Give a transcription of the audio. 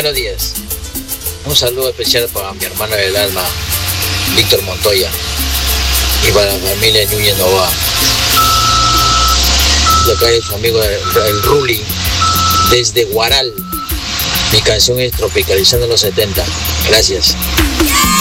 Buenos días. Un saludo especial para mi hermano del alma, Víctor Montoya, y para la familia Núñez Novoa. Y acá es su amigo el Ruli, desde Guaral. Mi canción es Tropicalizando los 70. Gracias.